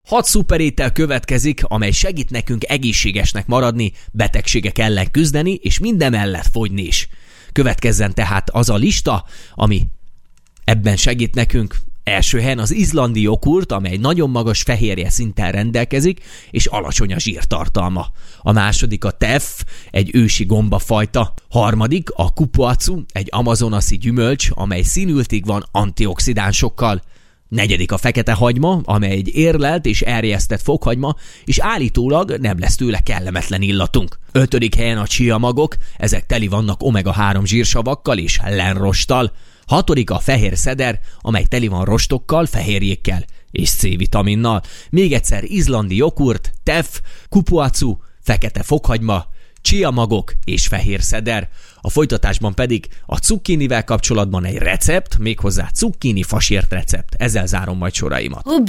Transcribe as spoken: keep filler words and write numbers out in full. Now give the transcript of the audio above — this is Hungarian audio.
Hat szuperétel következik, amely segít nekünk egészségesnek maradni, betegségek ellen küzdeni, és minden mellett fogyni is. Következzen tehát az a lista, ami ebben segít nekünk. Első helyen az izlandi joghurt, amely nagyon magas fehérje szinten rendelkezik, és alacsony a zsírtartalma. A második a teff, egy ősi gombafajta. Harmadik a kupuacu, egy amazonasi gyümölcs, amely színültig van antioxidánsokkal. Negyedik a fekete hagyma, amely egy érlelt és erjesztett fokhagyma, és állítólag nem lesz tőle kellemetlen illatunk. Ötödik helyen a chia magok, ezek teli vannak omega három zsírsavakkal és lenrosttal. Hatodik a fehér szeder, amely teli van rostokkal, fehérjékkel és C-vitaminnal. Még egyszer izlandi joghurt, teff, kupuacu, fekete fokhagyma, chia magok és fehér szeder. A folytatásban pedig a cukkinivel kapcsolatban egy recept, méghozzá cukkini fasért recept. Ezzel zárom majd soraimat.